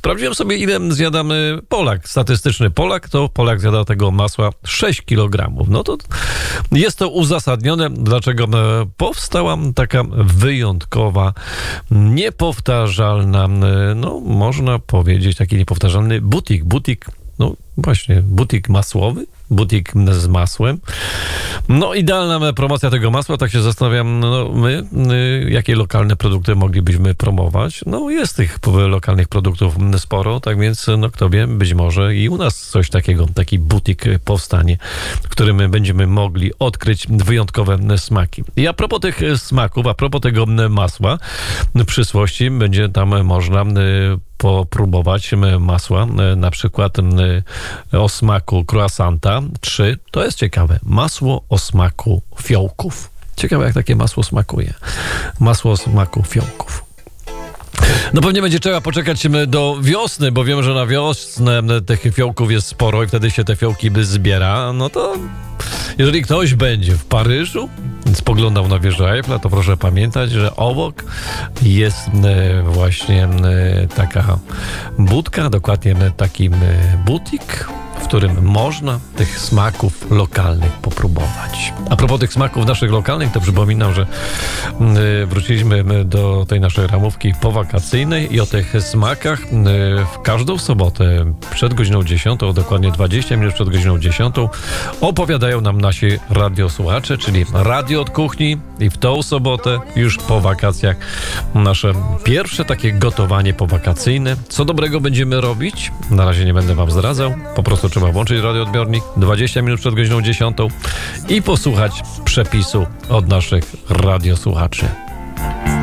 Sprawdziłem sobie, ile zjadamy Polak. Statystyczny Polak, to Polak zjada tego masła 6 kg. No to jest to uzasadnione, dlaczego powstała taka wyjątkowa, niepowtarzalna, no można powiedzieć taki niepowtarzalny butik, no właśnie, butik masłowy, butik z masłem. No idealna promocja tego masła, tak się zastanawiam, no jakie lokalne produkty moglibyśmy promować. No jest tych lokalnych produktów sporo, tak więc no kto wie, być może i u nas coś takiego, taki butik powstanie, w którym będziemy mogli odkryć wyjątkowe smaki. I a propos tych smaków, a propos tego masła, w przyszłości będzie tam można popróbować masła, na przykład o smaku croissanta. 3, to jest ciekawe, masło o smaku fiołków. Ciekawe, jak takie masło smakuje. Masło o smaku fiołków. No pewnie będzie trzeba poczekać do wiosny, bo wiem, że na wiosnę tych fiołków jest sporo i wtedy się te fiołki zbiera. No to jeżeli ktoś będzie w Paryżu, spoglądał na wieżę Eiffla, to proszę pamiętać, że obok jest właśnie taka budka, dokładnie taki butik, w którym można tych smaków lokalnych popróbować. A propos tych smaków naszych lokalnych, to przypominam, że wróciliśmy do tej naszej ramówki powakacyjnej i o tych smakach w każdą sobotę przed godziną 10, dokładnie 20 minut przed godziną 10, opowiadają nam nasi radiosłuchacze, czyli radio od kuchni i w tą sobotę już po wakacjach nasze pierwsze takie gotowanie powakacyjne. Co dobrego będziemy robić? Na razie nie będę wam zdradzał, po prostu trzeba włączyć radioodbiornik 20 minut przed godziną 10 i posłuchać przepisu od naszych radiosłuchaczy.